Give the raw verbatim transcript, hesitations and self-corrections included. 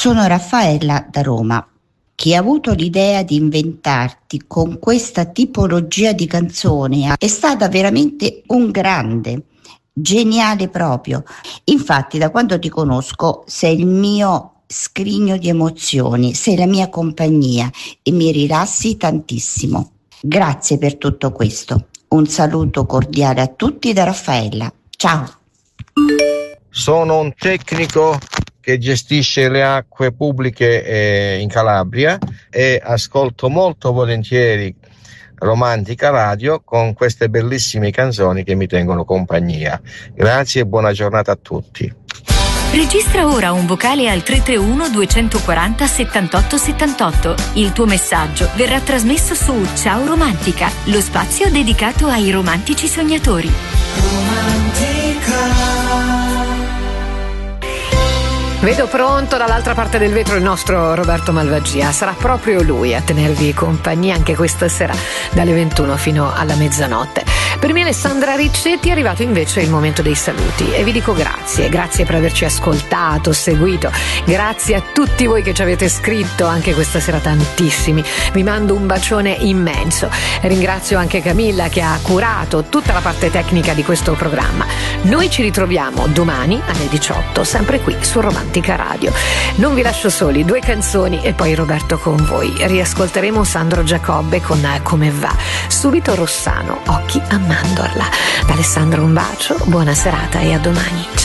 Sono Raffaella da Roma. Chi ha avuto l'idea di inventarti con questa tipologia di canzone è stata veramente un grande, geniale proprio. Infatti, da quando ti conosco sei il mio scrigno di emozioni, sei la mia compagnia e mi rilassi tantissimo. Grazie per tutto questo. Un saluto cordiale a tutti da Raffaella. Ciao. Sono un tecnico che gestisce le acque pubbliche eh, in Calabria e ascolto molto volentieri Romantica Radio con queste bellissime canzoni che mi tengono compagnia. Grazie e buona giornata a tutti. Registra ora un vocale al tre tre uno due quattro zero settantotto settantotto. Il tuo messaggio verrà trasmesso su Ciao Romantica, lo spazio dedicato ai romantici sognatori. Romantica. Vedo pronto dall'altra parte del vetro il nostro Roberto Malvagia. Sarà proprio lui a tenervi compagnia anche questa sera dalle ventuno fino alla mezzanotte. Per me Alessandra Riccetti è arrivato invece il momento dei saluti e vi dico grazie, grazie per averci ascoltato, seguito, grazie a tutti voi che ci avete scritto anche questa sera, tantissimi, vi mando un bacione immenso. Ringrazio anche Camilla che ha curato tutta la parte tecnica di questo programma. Noi ci ritroviamo domani alle diciotto, sempre qui su Romantica Radio. Non vi lascio soli, due canzoni e poi Roberto con voi. Riascolteremo Sandro Giacobbe con Come va, subito Rossano, Occhi a mandorla. Da Alessandro un bacio, buona serata e a domani.